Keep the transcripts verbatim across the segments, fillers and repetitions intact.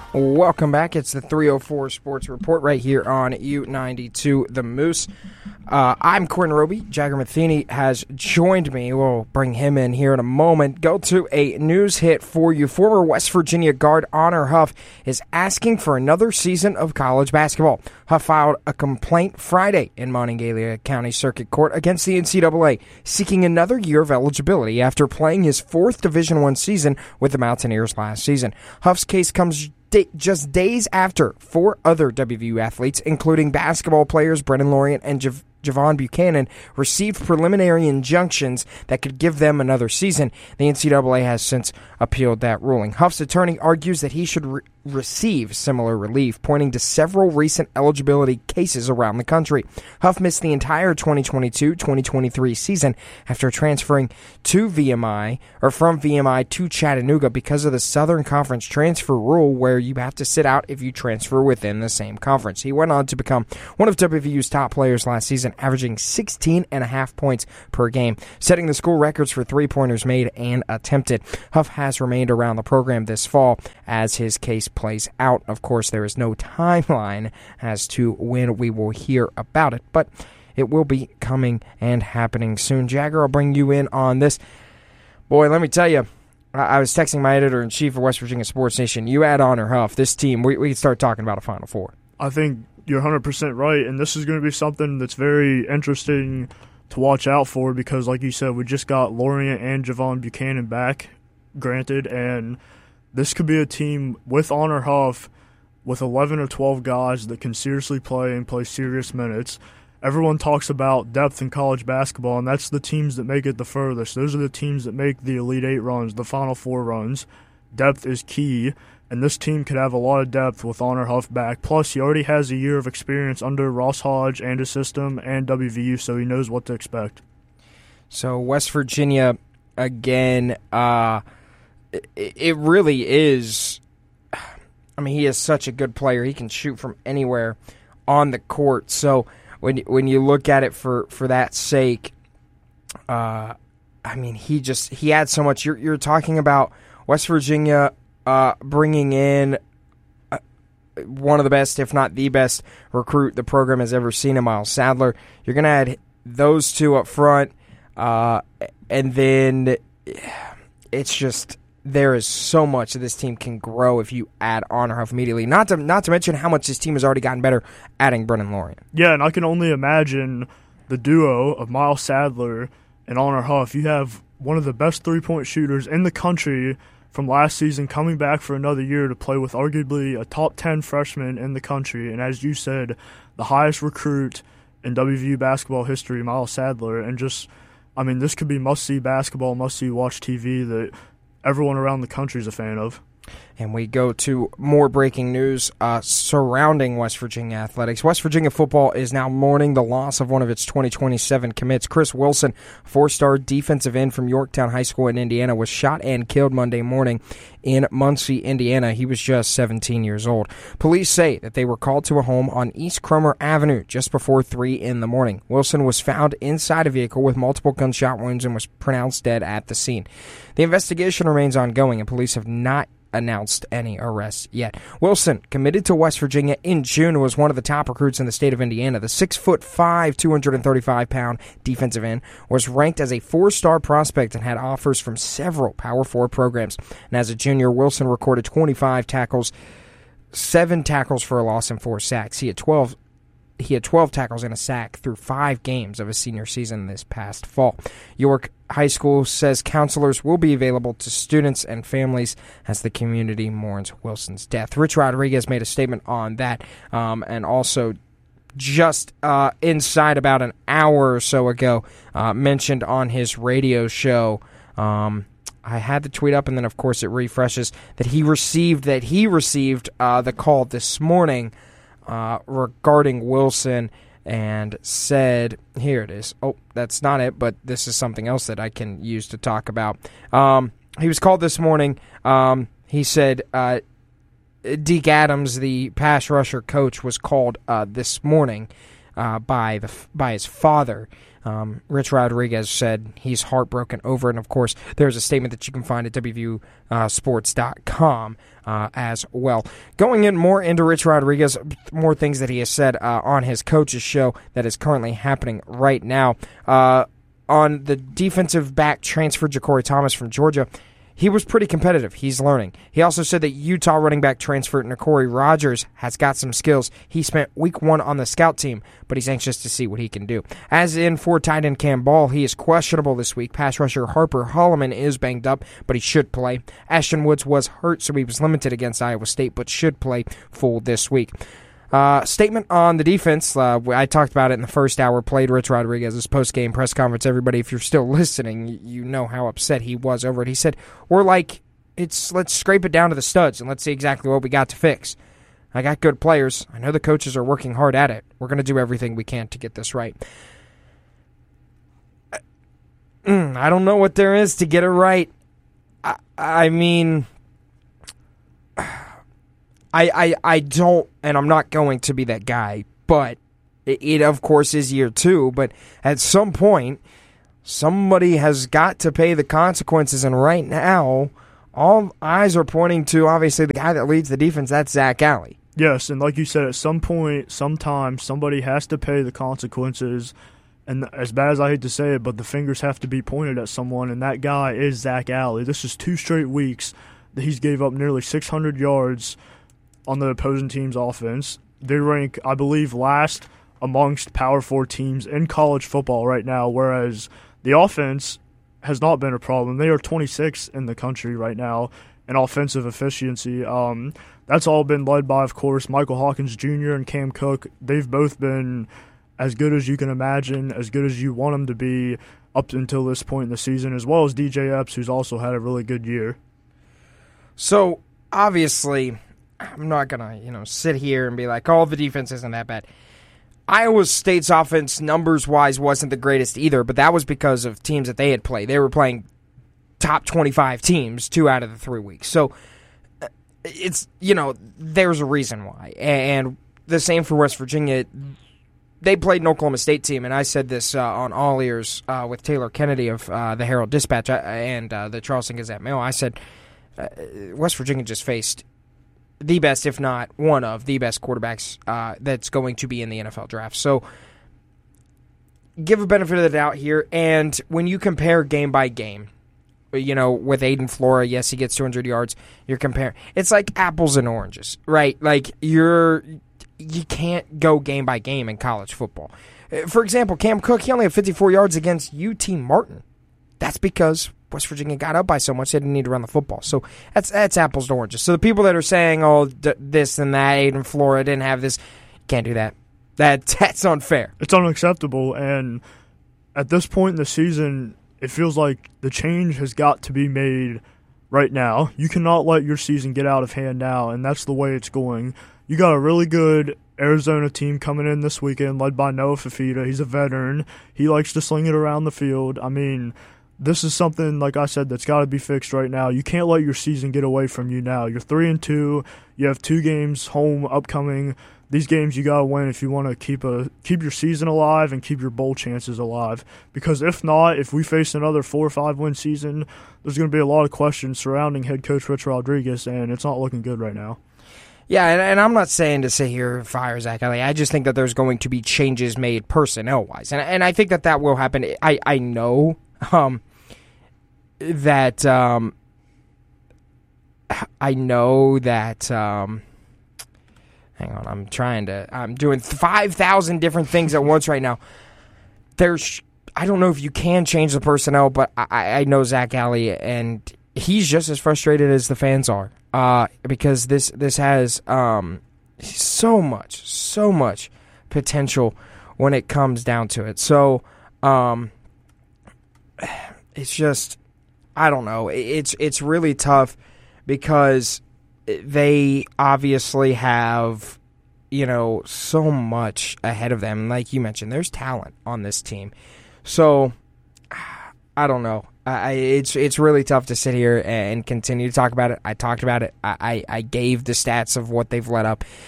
Welcome back. It's the three oh four Sports Report right here on U ninety-two The Moose. Uh, I'm Quinn Roby. Jagger Matheny has joined me. We'll bring him in here in a moment. Go to a news hit for you. Former West Virginia guard Honor Huff is asking for another season of college basketball. Huff filed a complaint Friday in Monongalia County Circuit Court against the N C double A, seeking another year of eligibility after playing his fourth Division I season with the Mountaineers last season. Huff's case comes just days after four other W V U athletes, including basketball players Brennan Lorient and Jav- Javon Buchanan, received preliminary injunctions that could give them another season. The N C double A has since appealed that ruling. Huff's attorney argues that he should re- receive similar relief, pointing to several recent eligibility cases around the country. Huff missed the entire twenty twenty-two twenty twenty-three season after transferring to V M I, or from V M I to Chattanooga because of the Southern Conference transfer rule where you have to sit out if you transfer within the same conference. He went on to become one of W V U's top players last season, averaging sixteen and a half points per game, setting the school records for three-pointers made and attempted. Huff has remained around the program this fall as his case plays out. Of course, there is no timeline as to when we will hear about it, but it will be coming and happening soon. Jagger, I'll bring you in on this. Boy, let me tell you, I was texting my editor-in-chief of West Virginia Sports Nation. You add Honor Huff, this team, we, we can start talking about a Final Four. I think you're one hundred percent right, and this is going to be something that's very interesting to watch out for because, like you said, we just got Lorient and Javon Buchanan back, granted, and this could be a team with Honor Huff with eleven or twelve guys that can seriously play and play serious minutes. Everyone talks about depth in college basketball, and that's the teams that make it the furthest. Those are the teams that make the Elite Eight runs, the Final Four runs. Depth is key, and this team could have a lot of depth with Honor Huff back. Plus, he already has a year of experience under Ross Hodge and his system and W V U, so he knows what to expect. So West Virginia, again, uh, it, it really is, I mean, he is such a good player. He can shoot from anywhere on the court. So when when you look at it for, for that sake, uh, I mean, he just, he adds so much. You're, you're talking about West Virginia uh, bringing in uh, one of the best, if not the best, recruit the program has ever seen in Miles Sadler. You're going to add those two up front, uh, and then it's just, there is so much that this team can grow if you add Honor Huff immediately. Not to not to mention how much this team has already gotten better adding Brennan Lorient. Yeah, and I can only imagine the duo of Miles Sadler and Honor Huff. You have one of the best three-point shooters in the country from last season coming back for another year to play with arguably a top ten freshman in the country. And as you said, the highest recruit in W V U basketball history, Miles Sadler. And just, I mean, this could be must-see basketball, must-see watch T V that everyone around the country is a fan of. And we go to more breaking news uh, surrounding West Virginia athletics. West Virginia football is now mourning the loss of one of its twenty twenty-seven commits. Chris Wilson, four-star defensive end from Yorktown High School in Indiana, was shot and killed Monday morning in Muncie, Indiana. He was just seventeen years old. Police say that they were called to a home on East Cromer Avenue just before three in the morning. Wilson was found inside a vehicle with multiple gunshot wounds and was pronounced dead at the scene. The investigation remains ongoing, and police have not announced any arrests yet. Wilson, committed to West Virginia in June, was one of the top recruits in the state of Indiana. The six foot five, two hundred thirty-five pound defensive end was ranked as a four-star prospect and had offers from several Power Four programs. And as a junior, Wilson recorded twenty-five tackles, seven tackles for a loss, and four sacks. He had twelve He had twelve tackles and a sack through five games of his senior season this past fall. York High School says counselors will be available to students and families as the community mourns Wilson's death. Rich Rodriguez made a statement on that, um, and also just uh, inside about an hour or so ago uh, mentioned on his radio show. Um, I had the tweet up, and then of course it refreshes that he received that he received uh, the call this morning Uh, regarding Wilson, and said, here it is. Oh, that's not it, but this is something else that I can use to talk about. Um, he was called this morning. Um, he said uh, Deke Adams, the pass rusher coach, was called uh, this morning uh, by the by his father. Um, Rich Rodriguez said he's heartbroken over it. And, of course, there's a statement that you can find at w v u sports dot com uh, as well. Going in more into Rich Rodriguez, more things that he has said uh, on his coach's show that is currently happening right now. Uh, on the defensive back transfer, Ja'Cory Thomas from Georgia, he was pretty competitive. He's learning. He also said that Utah running back transfer N'Kory Rogers has got some skills. He spent week one on the scout team, but he's anxious to see what he can do. As in for tight end Cam Ball, he is questionable this week. Pass rusher Harper Holloman is banged up, but he should play. Ashton Woods was hurt, so he was limited against Iowa State, but should play full this week. Uh, statement on the defense. Uh, I talked about it in the first hour, played Rich Rodriguez's post-game press conference. Everybody, if you're still listening, you know how upset he was over it. He said, we're like, it's let's scrape it down to the studs and let's see exactly what we got to fix. I got good players. I know the coaches are working hard at it. We're going to do everything we can to get this right. I don't know what there is to get it right. I, I mean... I, I, I don't, and I'm not going to be that guy, but it, it, of course, is year two. But at some point, somebody has got to pay the consequences. And right now, all eyes are pointing to, obviously, the guy that leads the defense. That's Zach Alley. Yes, and like you said, at some point, sometime, somebody has to pay the consequences. And as bad as I hate to say it, but the fingers have to be pointed at someone, and that guy is Zach Alley. This is two straight weeks that he's gave up nearly six hundred yards on the opposing team's offense. They rank, I believe, last amongst Power Four teams in college football right now, whereas the offense has not been a problem. They are twenty-sixth in the country right now in offensive efficiency. Um, that's all been led by, of course, Michael Hawkins Junior and Cam Cook. They've both been as good as you can imagine, as good as you want them to be up until this point in the season, as well as D J Epps, who's also had a really good year. So, obviously, I'm not going to, you know, sit here and be like, oh, the defense isn't that bad. Iowa State's offense, numbers-wise, wasn't the greatest either, but that was because of teams that they had played. They were playing top twenty-five teams two out of the three weeks. So, it's, you know, there's a reason why. And the same for West Virginia. They played an Oklahoma State team, and I said this uh, on All Ears uh, with Taylor Kennedy of uh, the Herald Dispatch and uh, the Charleston Gazette-Mail. I said uh, West Virginia just faced the best, if not one of the best quarterbacks uh, that's going to be in the N F L draft. So give a benefit of the doubt here. And when you compare game by game, you know, with Aiden Flora, yes, he gets two hundred yards. You're comparing. It's like apples and oranges, right? Like you're you can't go game by game in college football. For example, Cam Cook, he only had fifty-four yards against U T Martin. That's because West Virginia got up by so much they didn't need to run the football. So that's that's apples to oranges. So the people that are saying, oh, d- this and that, Aiden Flora didn't have this, can't do that. That That's unfair. It's unacceptable. And at this point in the season, it feels like the change has got to be made right now. You cannot let your season get out of hand now, and that's the way it's going. You got a really good Arizona team coming in this weekend led by Noah Fafita. He's a veteran. He likes to sling it around the field. I mean, this is something, like I said, that's got to be fixed right now. You can't let your season get away from you now. You're three and two. You have two games home upcoming. These games you got to win if you want to keep a keep your season alive and keep your bowl chances alive. Because if not, if we face another four or five win season, there's going to be a lot of questions surrounding head coach Rich Rodriguez, and it's not looking good right now. Yeah, and, and I'm not saying to sit here and fire Zach Alley. I just think that there's going to be changes made personnel-wise, and and I think that that will happen. I I know. Um, that um, I know that um, hang on, I'm trying to I'm doing five thousand different things at once right now. There's I don't know if you can change the personnel, but I, I know Zach Alley, and he's just as frustrated as the fans are uh, because this this has um, so much so much potential when it comes down to it. So um, it's just I don't know. It's it's really tough because they obviously have, you know, so much ahead of them. Like you mentioned, there's talent on this team. So I don't know. I, it's it's really tough to sit here and continue to talk about it. I talked about it. I, I, I gave the stats of what they've let up.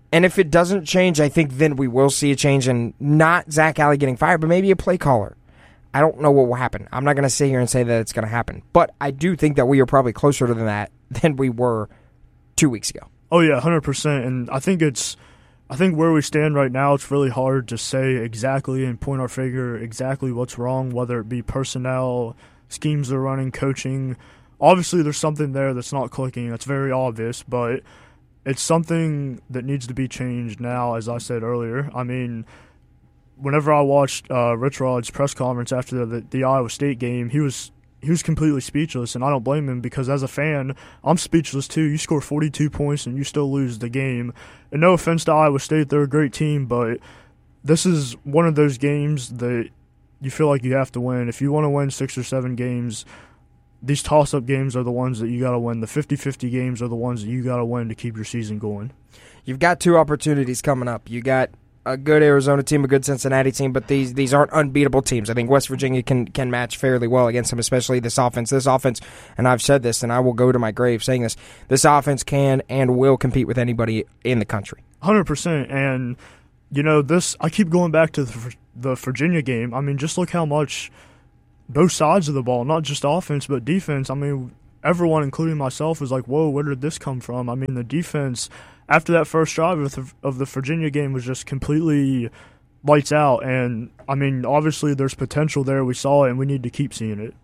And if it doesn't change, I think then we will see a change, and not Zach Alley getting fired, but maybe a play caller. I don't know what will happen. I'm not going to sit here and say that it's going to happen. But I do think that we are probably closer to that than we were two weeks ago. Oh, yeah, one hundred percent. And I think it's, I think where we stand right now, it's really hard to say exactly and point our finger exactly what's wrong, whether it be personnel, schemes they're running, coaching. Obviously, there's something there that's not clicking. That's very obvious, but it's something that needs to be changed now, as I said earlier. I mean, whenever I watched uh, Rich Rod's press conference after the, the Iowa State game, he was he was completely speechless, and I don't blame him because as a fan, I'm speechless too. You score forty-two points and you still lose the game. And no offense to Iowa State, they're a great team, but this is one of those games that you feel like you have to win. If you want to win six or seven games, these toss-up games are the ones that you got to win. The fifty-fifty games are the ones that you got to win to keep your season going. You've got two opportunities coming up. You got a good Arizona team, a good Cincinnati team, but these these aren't unbeatable teams. I think West Virginia can can match fairly well against them, especially this offense. This offense, and I've said this, and I will go to my grave saying this, this offense can and will compete with anybody in the country. one hundred percent. And, you know, this, I keep going back to the, the Virginia game. I mean, just look how much both sides of the ball, not just offense but defense. I mean, everyone, including myself, was like, whoa, where did this come from? I mean, the defense after that first drive of the, of the Virginia game was just completely lights out. And, I mean, obviously there's potential there. We saw it, and we need to keep seeing it.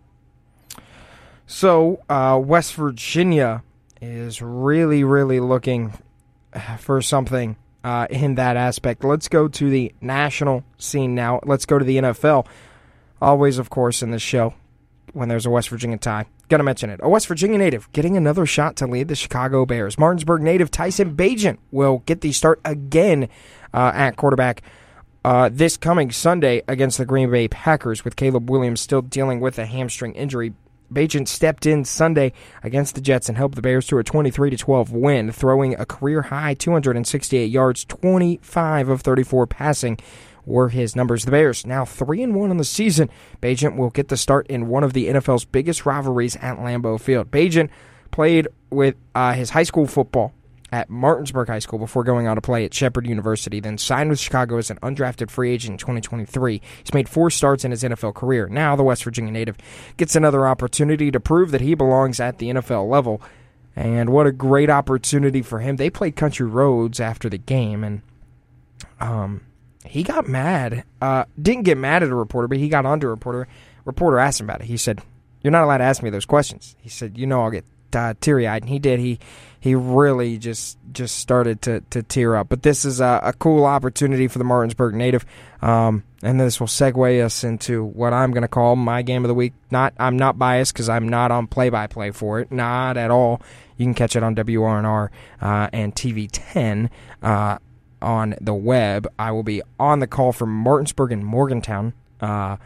So, uh, West Virginia is really, really looking for something uh, in that aspect. Let's go to the national scene now. Let's go to the N F L. Always, of course, in this show, when there's a West Virginia tie, got to mention it. A West Virginia native getting another shot to lead the Chicago Bears. Martinsburg native Tyson Bagent will get the start again uh, at quarterback uh, this coming Sunday against the Green Bay Packers, with Caleb Williams still dealing with a hamstring injury. Bagent stepped in Sunday against the Jets and helped the Bears to a twenty-three to twelve win, throwing a career-high two hundred sixty-eight yards, twenty-five of thirty-four passing were his numbers. The Bears now three and one on the season. Bagent will get the start in one of the N F L's biggest rivalries at Lambeau Field. Bagent played with uh, his high school football at Martinsburg High School before going on to play at Shepherd University, then signed with Chicago as an undrafted free agent in twenty twenty-three. He's made four starts in his N F L career. Now the West Virginia native gets another opportunity to prove that he belongs at the N F L level. And what a great opportunity for him. They played Country Roads after the game, and um, he got mad. Uh, didn't get mad at a reporter, but he got onto a reporter. Reporter asked him about it. He said, "You're not allowed to ask me those questions." He said, "You know I'll get uh, teary-eyed." And he did. He he really just just started to, to tear up. But this is a, a cool opportunity for the Martinsburg native. Um, and this will segue us into what I'm going to call my game of the week. Not I'm not biased because I'm not on play-by-play for it. Not at all. You can catch it on W R N R uh, and T V ten uh, on the web. I will be on the call for Martinsburg and Morgantown. Uh,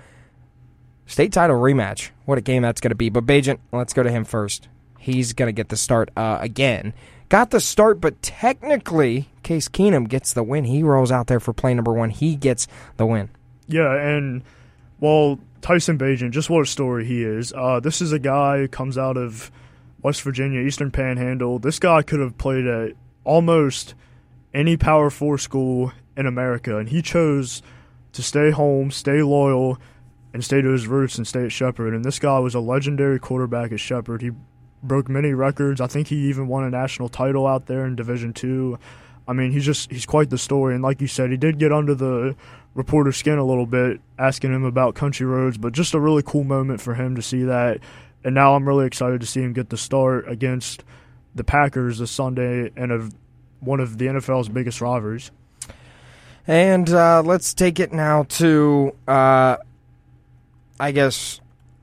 state title rematch. What a game that's going to be. But Bagent, let's go to him first. He's going to get the start uh, again. Got the start, but technically, Case Keenum gets the win. He rolls out there for play number one. He gets the win. Yeah, and, well, Tyson Bagent, just what a story he is. Uh, this is a guy who comes out of West Virginia, Eastern Panhandle. This guy could have played at almost any Power Four school in America, and he chose to stay home, stay loyal, and stay to his roots and stay at Shepherd. And this guy was a legendary quarterback at Shepherd. He broke many records. I think he even won a national title out there in Division Two. I mean, he's just he's quite the story. And like you said, he did get under the reporter's skin a little bit, asking him about Country Roads, but just a really cool moment for him to see that. And now I'm really excited to see him get the start against the Packers this Sunday and of one of the N F L's biggest rivalries. And uh, let's take it now to, uh, I guess,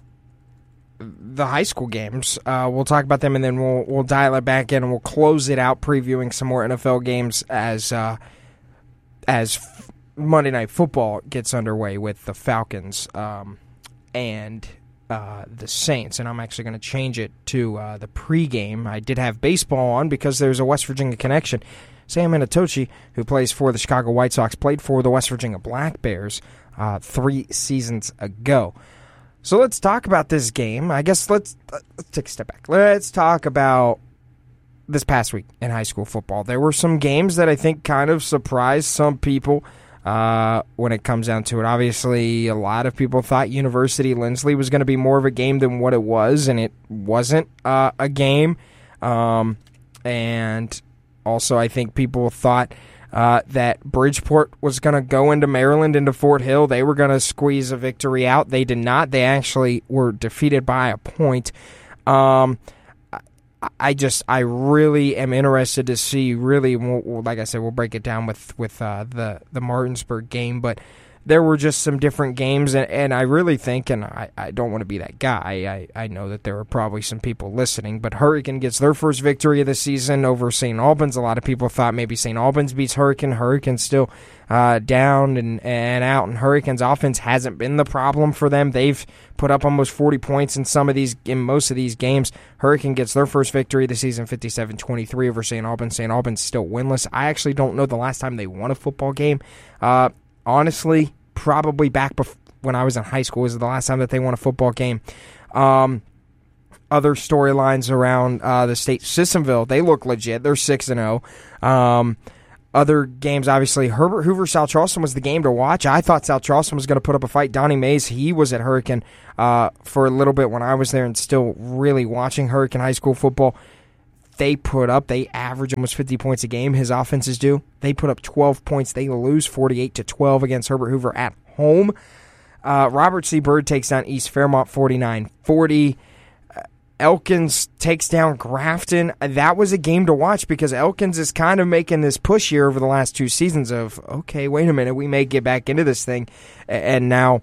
the high school games. Uh, we'll talk about them, and then we'll we'll dial it back in, and we'll close it out previewing some more N F L games as uh, as f- Monday Night Football gets underway with the Falcons um, and uh, the Saints. And I'm actually going to change it to uh, the pregame. I did have baseball on because there's a West Virginia connection. Sam Minatochi, who plays for the Chicago White Sox, played for the West Virginia Black Bears uh, three seasons ago. So let's talk about this game. I guess let's, let's take a step back. Let's talk about this past week in high school football. There were some games that I think kind of surprised some people uh, when it comes down to it. Obviously, a lot of people thought University Lindsley was going to be more of a game than what it was, and it wasn't uh, a game. Um, and also, I think people thought uh, that Bridgeport was going to go into Maryland, into Fort Hill. They were going to squeeze a victory out. They did not. They actually were defeated by a point. Um I just, I really am interested to see, really, like I said, we'll break it down with, with uh, the, the Martinsburg game, but there were just some different games, and, and I really think, and I, I don't want to be that guy, I, I know that there are probably some people listening, but Hurricane gets their first victory of the season over Saint Albans. A lot of people thought maybe Saint Albans beats Hurricane. Hurricane's still uh, down and, and out, and Hurricane's offense hasn't been the problem for them. They've put up almost forty points in some of these, in most of these games. Hurricane gets their first victory of the season, fifty-seven twenty-three over Saint Albans. Saint Albans still winless. I actually don't know the last time they won a football game. Uh, honestly, probably back bef- when I was in high school was the last time that they won a football game. Um, other storylines around uh, the state, Sissonville, they look legit. They're six and zero. Um, other games, obviously, Herbert Hoover, South Charleston was the game to watch. I thought South Charleston was going to put up a fight. Donnie Mays, he was at Hurricane uh, for a little bit when I was there and still really watching Hurricane high school football. They put up, they average almost fifty points a game, his offenses do. They put up twelve points. They lose forty-eight to twelve against Herbert Hoover at home. Uh, Robert C. Byrd takes down East Fairmont forty-nine forty. Uh, Elkins takes down Grafton. That was a game to watch because Elkins is kind of making this push here over the last two seasons of, okay, wait a minute, we may get back into this thing. And now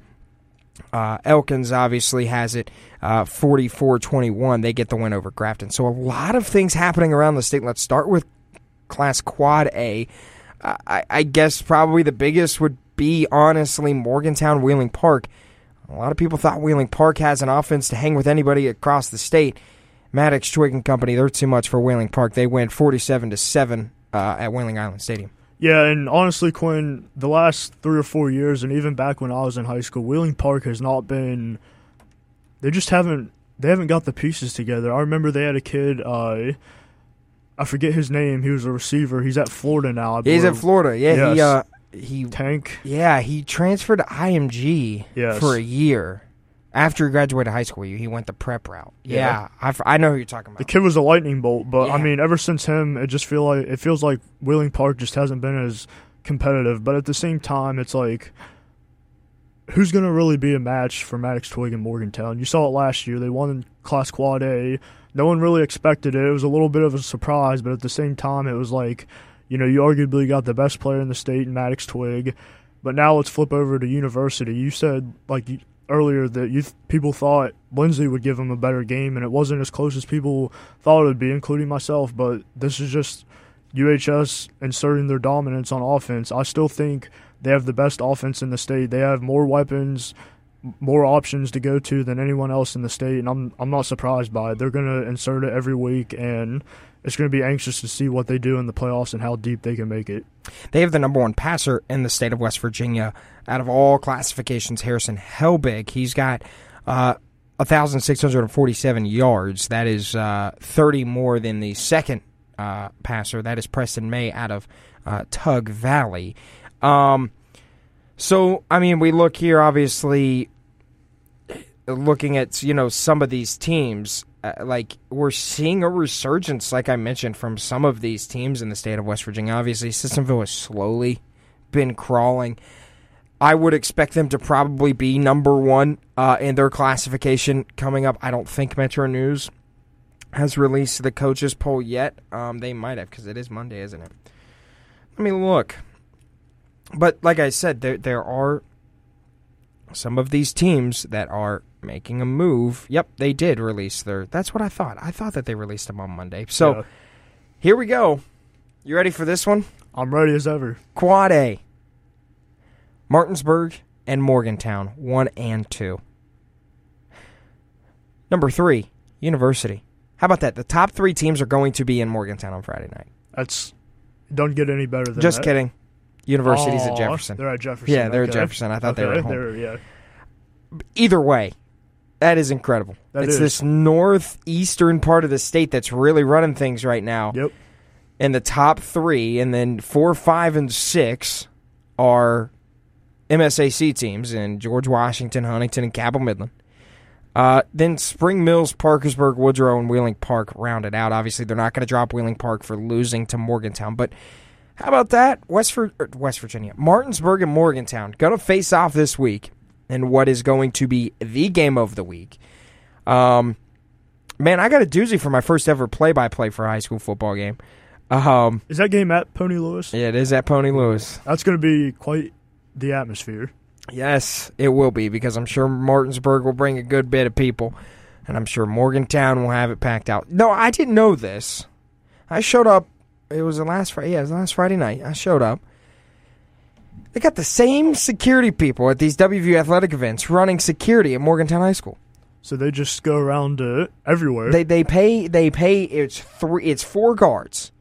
uh, Elkins obviously has it uh, forty-four twenty-one. They get the win over Grafton. So a lot of things happening around the state. Let's start with Class Quad A. Uh, I, I guess probably the biggest would be, honestly, Morgantown, Wheeling Park. A lot of people thought Wheeling Park has an offense to hang with anybody across the state. Maddox, Twig and Company, they're too much for Wheeling Park. They win forty-seven to seven uh, at Wheeling Island Stadium. Yeah, and honestly, Quinn, the last three or four years, and even back when I was in high school, Wheeling Park has not been – they just haven't – they haven't got the pieces together. I remember they had a kid uh, – I forget his name. He was a receiver. He's at Florida now. I He's at Florida. Yeah, yes. he uh, he Tank. Yeah, he transferred to I M G yes. for a year after he graduated high school. He went the prep route. Yeah, yeah. I, I know who you're talking about. The kid was a lightning bolt, but yeah. I mean, ever since him, it just feel like it feels like Wheeling Park just hasn't been as competitive. But at the same time, it's like, who's going to really be a match for Maddox, Twig, and Morgantown? You saw it last year. They won Class Quad A. No one really expected it. It was a little bit of a surprise, but at the same time, it was like, you know, you arguably got the best player in the state in Maddox Twig. But now let's flip over to University. You said, like earlier, that you th- people thought Lindsley would give them a better game, and it wasn't as close as people thought it would be, including myself. But this is just U H S inserting their dominance on offense. I still think they have the best offense in the state. They have more weapons, more options to go to than anyone else in the state, and I'm I'm not surprised by it. They're going to insert it every week, and it's going to be anxious to see what they do in the playoffs and how deep they can make it. They have the number one passer in the state of West Virginia out of all classifications, Harrison Helbig. He's got uh, one thousand six hundred forty-seven yards. That is uh, thirty more than the second uh, passer. That is Preston May out of uh, Tug Valley. Um, so, I mean, we look here, obviously, looking at, you know, some of these teams, uh, like, we're seeing a resurgence, like I mentioned, from some of these teams in the state of West Virginia. Obviously, Sissonville has slowly been crawling. I would expect them to probably be number one uh, in their classification coming up. I don't think Metro News has released the coaches poll yet. Um, they might have, because it is Monday, isn't it? Let me look. But like I said, there there are some of these teams that are making a move. Yep, they did release their... That's what I thought. I thought that they released them on Monday. So, yeah. Here we go. You ready for this one? I'm ready as ever. Quad A. Martinsburg and Morgantown, one and two. Number three, University. How about that? The top three teams are going to be in Morgantown on Friday night. That's... Don't get any better than Just that. Just kidding. University's oh, at Jefferson. They're at Jefferson. Yeah, they're okay. at Jefferson. I thought okay. they were at home. They're, yeah. Either way, That is incredible. That it's is. this northeastern part of the state that's really running things right now. Yep. In the top three, and then four, five, and six are M S A C teams in George Washington, Huntington, and Cabell Midland. Uh, then Spring Mills, Parkersburg, Woodrow, and Wheeling Park rounded out. Obviously, they're not going to drop Wheeling Park for losing to Morgantown, but how about that? West, Vir- West Virginia, Martinsburg, and Morgantown going to face off this week in what is going to be the game of the week. Um, man, I got a doozy for my first ever play-by-play for a high school football game. Um, Is that game at Pony Lewis? yeah, it is at Pony Lewis. That's going to be quite the atmosphere. Yes, it will be, because I'm sure Martinsburg will bring a good bit of people, and I'm sure Morgantown will have it packed out. No, I didn't know this. I showed up. It was the last Friday. Yeah, it was last Friday night. I showed up. They got the same security people at these W V U athletic events running security at Morgantown High School. So they just go around uh, everywhere. They they pay they pay it's three it's four guards,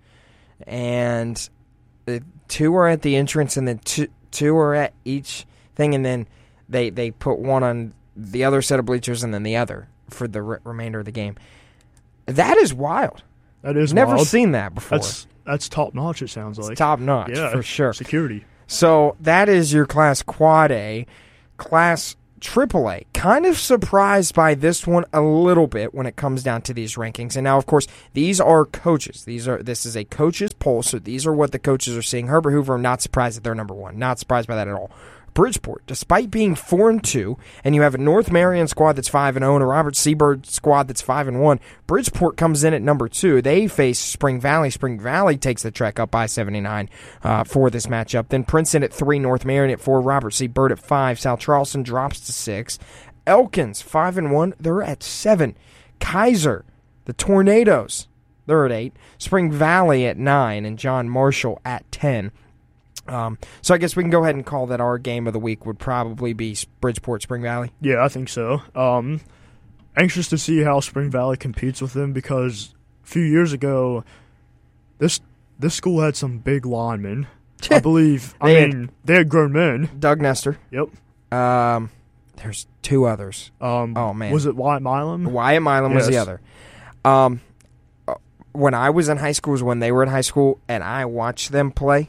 and the two are at the entrance, and then two two are at each thing, and then they they put one on the other set of bleachers and then the other for the re- remainder of the game. That is wild. that is Never wild. seen that before. That's that's top notch. It sounds like It's top notch yeah, for sure. Security. So that is your Class Quad A. Class Triple A. Kind of surprised by this one a little bit when it comes down to these rankings. And now, of course, these are coaches. These are this is a coach's poll, so these are what the coaches are seeing. Herbert Hoover, I'm not surprised that they're number one. Not surprised by that at all. Bridgeport, despite being four and two, and you have a North Marion squad that's five and zero and a Robert Seabird squad that's five and one. Bridgeport comes in at number two. They face Spring Valley. Spring Valley takes the trek up by seventy-nine uh, for this matchup. Then Princeton at three, North Marion at four, Robert Seabird at five. South Charleston drops to six. Elkins five and one. They're at seven. Kaiser, the Tornadoes, they're at eight. Spring Valley at nine, and John Marshall at ten. Um, so I guess we can go ahead and call that our game of the week would probably be Bridgeport Spring Valley. Yeah, I think so. Um, anxious to see how Spring Valley competes with them, because a few years ago, this this school had some big linemen. I believe. I They had- mean, they had grown men. Doug Nestor. Yep. Um, there's two others. Um, Oh, man. Was it Wyatt Milam? Wyatt Milam was the Yes. other. Um, uh, when I was in high school was when they were in high school, and I watched them play.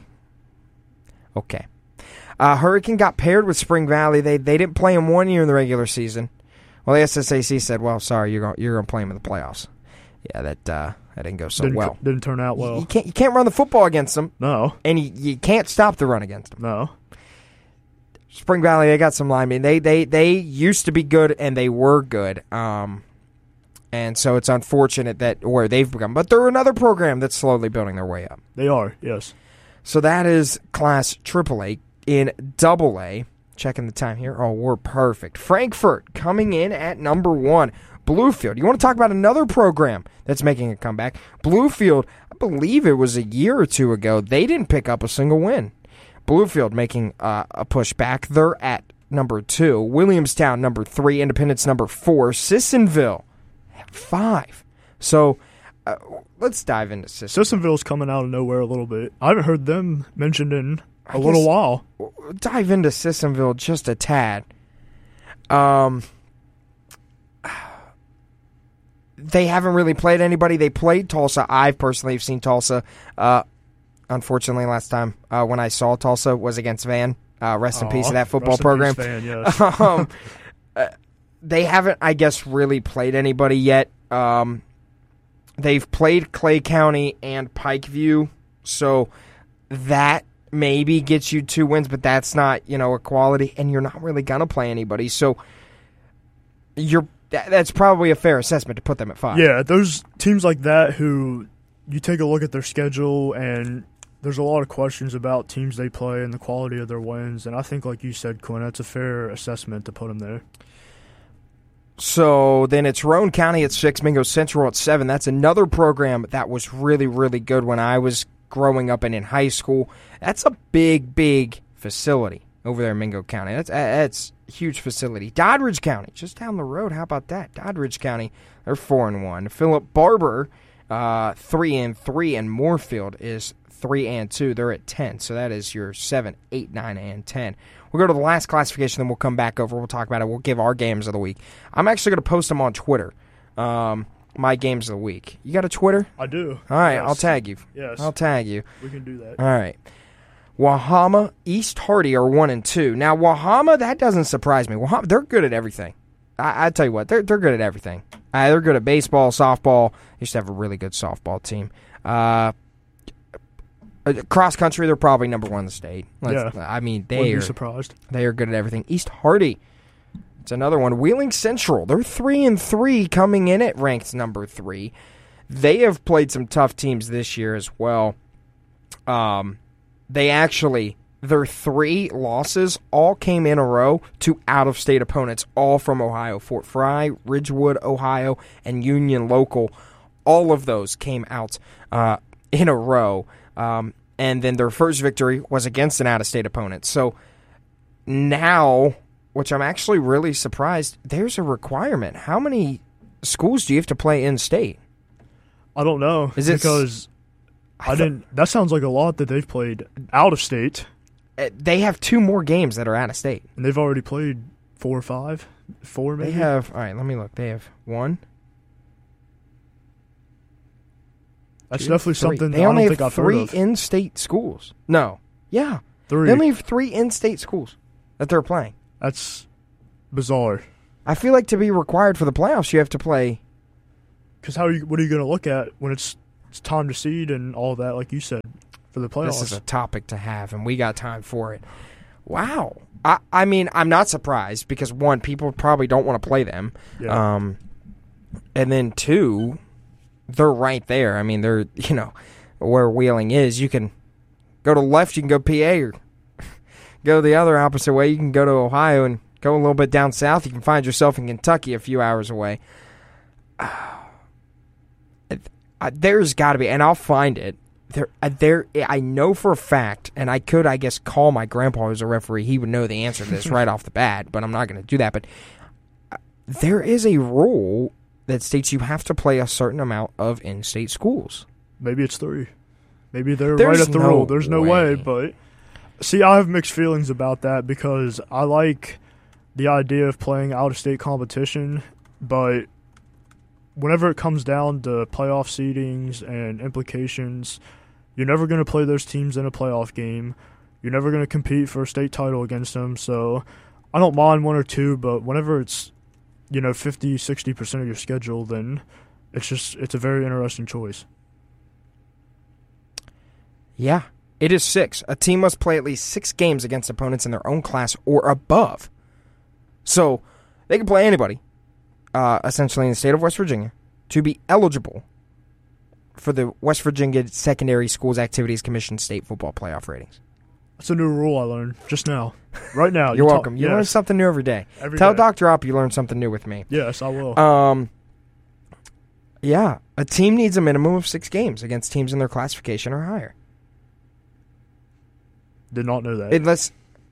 Okay. Uh, Hurricane got paired with Spring Valley. They they didn't play him one year in the regular season. Well, the S S A C said, "Well, sorry, you're going you're going to play him in the playoffs." Yeah, that uh, that didn't go so didn't, well. Didn't turn out well. You can't you can't run the football against them, No, and you, you can't stop the run against them. no. Spring Valley, they got some linemen. They they they used to be good, and they were good. Um, and so it's unfortunate that where they've become, but they're another program that's slowly building their way up. They are, yes. So that is Class Triple A. In Double A, checking the time here. Oh, we're perfect. Frankfort coming in at number one. Bluefield. You want to talk about another program that's making a comeback? Bluefield, I believe it was a year or two ago, they didn't pick up a single win. Bluefield making uh, a push back. They're at number two. Williamstown, number three. Independence, number four. Sissonville, at five. So uh, let's dive into Sissonville. Sissonville's coming out of nowhere a little bit. I haven't heard them mentioned in a I little guess- while. Dive into Sissonville just a tad. Um, they haven't really played anybody. They played Tulsa. I personally have seen Tulsa. Uh, unfortunately, last time uh, when I saw Tulsa was against Van. Uh, rest in peace Aw, to that football rest in program. peace, Van, yes. um, uh, they haven't, I guess, really played anybody yet. Um, they've played Clay County and Pikeview, so that maybe gets you two wins, but that's not, you know, a quality, and you're not really gonna play anybody. So you're that, that's probably a fair assessment to put them at five. Yeah, those teams like that who you take a look at their schedule and there's a lot of questions about teams they play and the quality of their wins, and I think, like you said, Quinn, that's a fair assessment to put them there. So then it's Roane County at six, Mingo Central at seven. That's another program that was really, really good when I was growing up and in high school. That's a big, big facility over there in Mingo County. That's that's a huge facility. Doddridge County, just down the road. How about that? Doddridge County, they're four and one. Philip Barber uh, three and three, and Moorfield is three and two. They're at ten, so that is your seven, eight, nine, and ten. We'll go to the last classification, then we'll come back over. We'll talk about it. We'll give our games of the week. I'm actually going to post them on Twitter. Um, my games of the week. You got a Twitter? I do. All right, yes. I'll tag you. Yes. I'll tag you. We can do that. All right. Wahama, East Hardy are one and two. Now, Wahama, that doesn't surprise me. Wahama, they're good at everything. I, I tell you what, they're they're good at everything. Uh, they're good at baseball, softball. They used to have a really good softball team. Uh, cross country, they're probably number one in the state. Let's, yeah. I mean, they Wouldn't are be surprised. They are good at everything. East Hardy, it's another one. Wheeling Central, they're three and three, coming in at ranked number three. They have played some tough teams this year as well. Um, they actually, their three losses all came in a row to out-of-state opponents, all from Ohio. Fort Fry, Ridgewood, Ohio, and Union Local. All of those came out uh, in a row. Um, and then their first victory was against an out-of-state opponent. So now, which I'm actually really surprised, there's a requirement. How many schools do you have to play in-state? I don't know. Is it because I, I didn't. That sounds like a lot that they've played out of state. They have two more games that are out of state, and they've already played four or five, four maybe. They have. All right, let me look. They have one. That's two, definitely three. something they that I only don't have think I've three heard of. in-state schools. No, yeah, Three. They only have three in-state schools that they're playing. That's bizarre. I feel like to be required for the playoffs, you have to play. Because how are you? What are you going to look at when it's it's time to seed and all that, like you said, for the playoffs? This is a topic to have, and we got time for it. Wow. I, I mean, I'm not surprised because, one, people probably don't want to play them. Yeah. Um, and then, two, they're right there. I mean, they're, you know, where Wheeling is. You can go to the left, you can go P A, or go the other opposite way. You can go to Ohio and go a little bit down south. You can find yourself in Kentucky a few hours away. Uh, there's got to be, and I'll find it. There, uh, there. I know for a fact, and I could, I guess, call my grandpa who's a referee. He would know the answer to this right off the bat, but I'm not going to do that. But uh, there is a rule that states you have to play a certain amount of in-state schools. Maybe it's three. Maybe they're There's right at the no rule. There's no way. way, but see, I have mixed feelings about that because I like the idea of playing out-of-state competition, but whenever it comes down to playoff seedings and implications, you're never going to play those teams in a playoff game. You're never going to compete for a state title against them. So I don't mind one or two, but whenever it's, you know, fifty, sixty percent of your schedule, then it's just it's a very interesting choice. Yeah, it is six. A team must play at least six games against opponents in their own class or above. So they can play anybody. Uh, essentially in the state of West Virginia, to be eligible for the West Virginia Secondary Schools Activities Commission state football playoff ratings. That's a new rule I learned just now. Right now. You're you welcome. Talk, you yes. learn something new every day. Every Tell day. Doctor Opp you learn something new with me. Yes, I will. Um, yeah, a team needs a minimum of six games against teams in their classification or higher. Did not know that. Unless,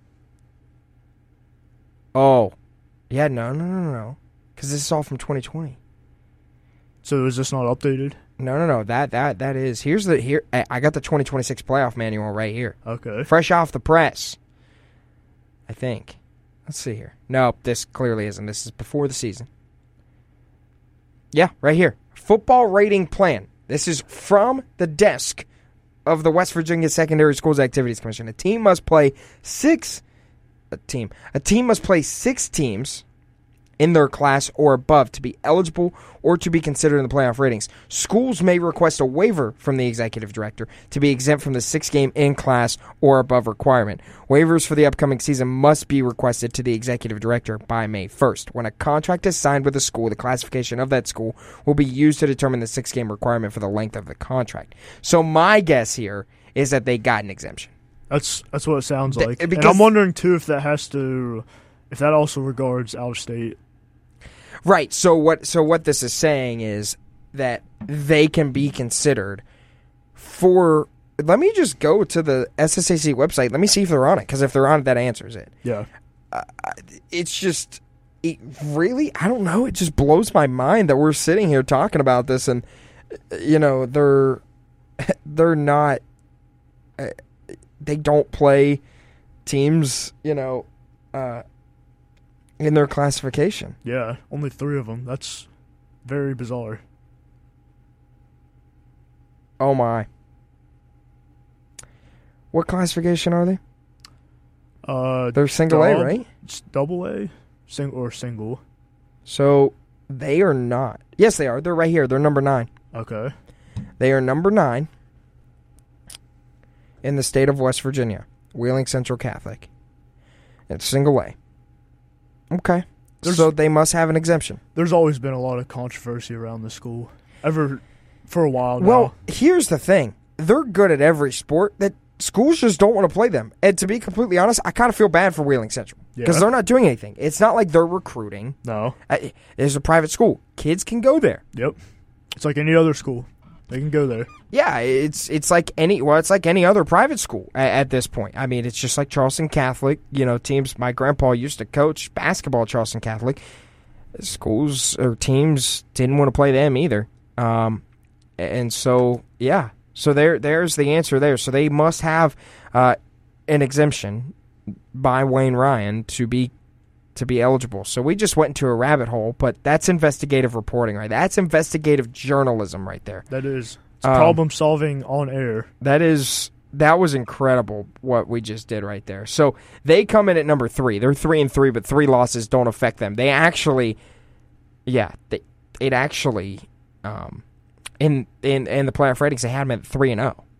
oh, yeah, no, no, no, no. Because this is all from twenty twenty. So is this not updated? No, no, no. That that that is. Here's the here. I got the twenty twenty-six playoff manual right here. Okay. Fresh off the press. I think. Let's see here. Nope, this clearly isn't. This is before the season. Yeah, right here. Football rating plan. This is from the desk of the West Virginia Secondary Schools Activities Commission. A team must play six. A team. A team must play six teams in their class or above to be eligible or to be considered in the playoff ratings. Schools may request a waiver from the executive director to be exempt from the six-game in-class or above requirement. Waivers for the upcoming season must be requested to the executive director by May first. When a contract is signed with a school, the classification of that school will be used to determine the six-game requirement for the length of the contract. So my guess here is that they got an exemption. That's that's what it sounds Th- like. because- and I'm wondering, too, if that has to, if that also regards out-of-state. Right. So what so what this is saying is that they can be considered for. Let me just go to the S S A C website. Let me see if they're on it, because if they're on it, that answers it. Yeah. Uh, it's just it really, I don't know. It just blows my mind that we're sitting here talking about this, and you know, they're they're not. Uh, they don't play teams, you know, uh, in their classification. Yeah, only three of them. That's very bizarre. Oh my! What classification are they? Uh, They're single A, dub- right? It's double A, sing or single. So they are not. Yes, they are. They're right here. They're number nine. Okay. They are number nine in the state of West Virginia. Wheeling Central Catholic. It's single A. Okay. There's- so they must have an exemption. There's always been a lot of controversy around the school. Ever for a while now. Well, here's the thing. They're good at every sport that schools just don't want to play them. And to be completely honest, I kind of feel bad for Wheeling Central because Yeah. they're not doing anything. It's not like they're recruiting. No. Uh, It's a private school. Kids can go there. Yep. It's like any other school. They can go there. Yeah, it's it's like any well, it's like any other private school at, at this point. I mean, it's just like Charleston Catholic. You know, teams. My grandpa used to coach basketball at Charleston Catholic. Schools or teams didn't want to play them either. Um, and so yeah, so there there's the answer there. So they must have uh, an exemption by Wayne Ryan to be to be eligible. So we just went into a rabbit hole, but that's investigative reporting, right? That's investigative journalism right there. That is. It's Um, problem solving on air. That is that was incredible what we just did right there. So they come in at number three. They're three and three, but three losses don't affect them. They actually, yeah, they, it actually, um, in in in the playoff ratings they had them at three and zero.